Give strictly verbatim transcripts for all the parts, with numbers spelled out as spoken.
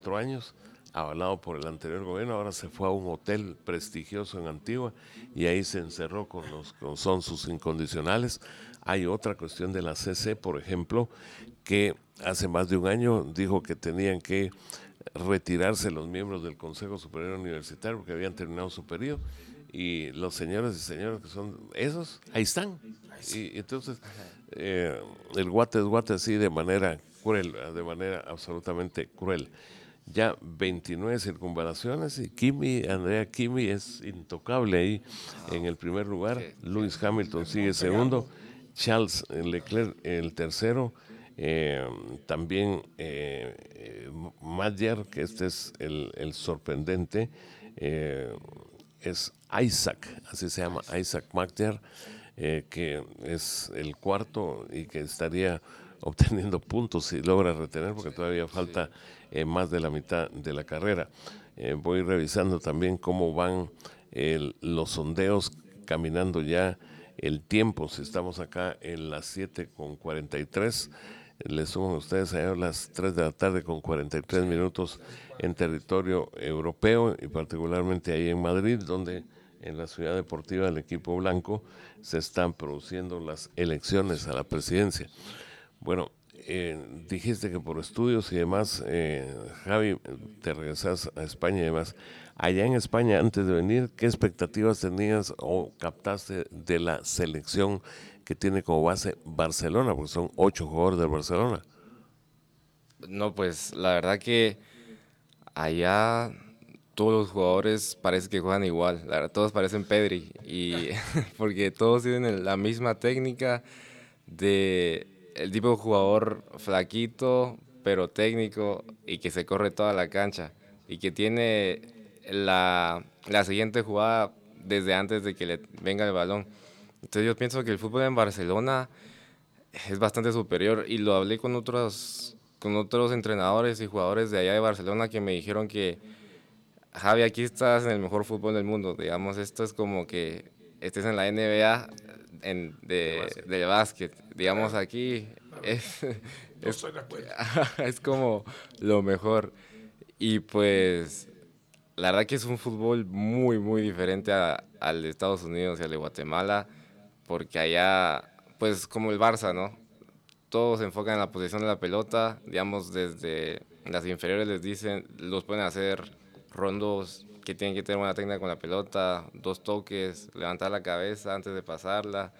cuatro años, avalado por el anterior gobierno. Ahora se fue a un hotel prestigioso en Antigua y ahí se encerró con los con son sus incondicionales. Hay otra cuestión de la C C, por ejemplo, que hace más de un año dijo que tenían que retirarse los miembros del Consejo Superior Universitario porque habían terminado su periodo, y los señores y señoras que son esos, ahí están. Y entonces eh, el guate es guate así de manera cruel, de manera absolutamente cruel. Ya veintinueve circunvalaciones y Kimi, Andrea Kimi es intocable ahí en el primer lugar. Que, Lewis Hamilton En sigue Monte segundo, Carlo. Charles Leclerc el tercero, eh, también eh, eh, Madjar, que este es el, el sorprendente, eh, es Isaac, así se llama, Isaac Madjar, eh, que es el cuarto y que estaría obteniendo puntos si logra retener, porque todavía sí. falta eh, más de la mitad de la carrera. Eh, voy revisando también cómo van el, los sondeos caminando ya el tiempo. Si estamos acá en las siete con cuarenta y tres, le suman ustedes a las tres de la tarde con cuarenta y tres Sí, minutos seis en cuarenta. territorio europeo y particularmente ahí en Madrid, donde en la ciudad deportiva del equipo blanco se están produciendo las elecciones a la presidencia. Bueno, eh, dijiste que por estudios y demás, eh, Javi, te regresas a España y demás. Allá en España, antes de venir, ¿qué expectativas tenías o captaste de la selección que tiene como base Barcelona? Porque son ocho jugadores del Barcelona. No, pues la verdad que allá todos los jugadores parece que juegan igual, la verdad, todos parecen Pedri y porque todos tienen el- la misma técnica de el tipo de jugador flaquito pero técnico y que se corre toda la cancha y que tiene la, la siguiente jugada desde antes de que le venga el balón. Entonces yo pienso que el fútbol en Barcelona es bastante superior y lo hablé con otros con otros entrenadores y jugadores de allá de Barcelona que me dijeron que Javi, aquí estás en el mejor fútbol del mundo. Digamos, esto es como que estés en la N B A en, De de, básquet. de básquet. Digamos, Eh, aquí la verdad. es, No es, estoy de acuerdo. es como lo mejor. Y pues, la verdad que es un fútbol muy, muy diferente a- al de Estados Unidos y al de Guatemala, porque allá, pues como el Barça, ¿no? Todos se enfocan en la posición de la pelota, digamos, desde las inferiores les dicen, los pueden hacer rondos que tienen que tener buena técnica con la pelota, dos toques, levantar la cabeza antes de pasarla.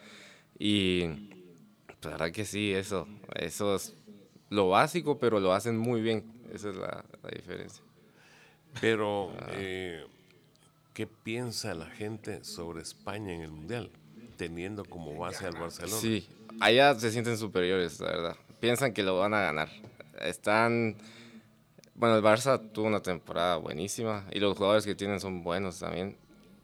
Y pues, la verdad que sí, eso, eso es lo básico, pero lo hacen muy bien. Esa es la, la diferencia. Pero, eh, ¿qué piensa la gente sobre España en el Mundial, teniendo como base al Ganando. Barcelona? Sí, allá se sienten superiores, la verdad. Piensan que lo van a ganar. Están Bueno, el Barça tuvo una temporada buenísima y los jugadores que tienen son buenos también.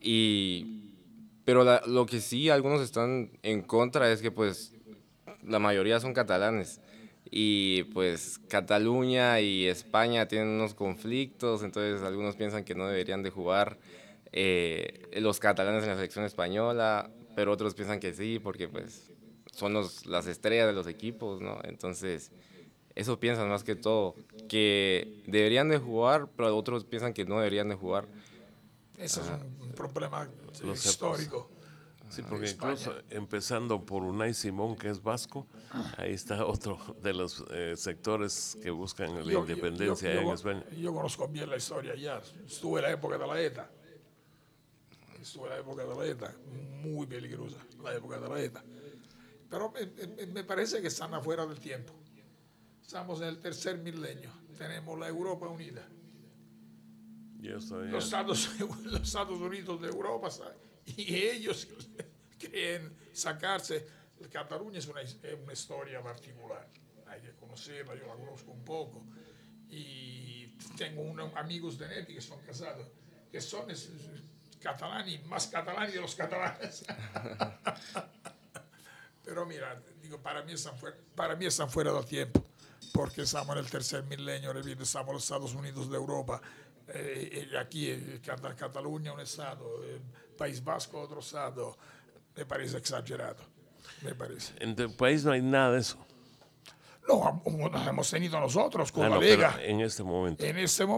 Y pero la- lo que sí algunos están en contra es que pues la mayoría son catalanes y pues Cataluña y España tienen unos conflictos, entonces algunos piensan que no deberían de jugar eh, los catalanes en la selección española, pero otros piensan que sí porque pues son los, las estrellas de los equipos, ¿no? Entonces eso piensan más que todo, que deberían de jugar, pero otros piensan que no deberían de jugar. Ese es un problema Los, histórico sí, de porque incluso España. empezando por Unai Simón, que es vasco, ahí está otro de los eh, sectores que buscan la Yo, yo, yo, independencia allá en yo, España. yo conozco bien la historia ya. Estuve en la época de la ETA. Estuve en la época de la ETA. Muy peligrosa la época de la ETA. Pero me, me- me parece que están afuera del tiempo. Estamos en el tercer milenio. Tenemos la Europa unida. Yo Los todavía, Estados, los Estados Unidos de Europa sa- y ellos creen sacarse. Cataluña es una, es una historia particular. Hay que conocerla, yo la conozco un poco. Y tengo unos amigos de Neti que son casados, que son es, catalanes, más catalanes de los catalanes. Pero mira, digo, para mí están fuera, para mí están fuera del tiempo, porque estamos en el tercer milenio, repito, estamos en los Estados Unidos de Europa, eh, eh, aquí eh, Cata- Cataluña un estado, eh, País Vasco otro estado, me parece exagerado, me parece. en tu país no hay nada de eso. No, como nos hemos tenido nosotros con Ah, la no, pero Liga en este momento. en este momento.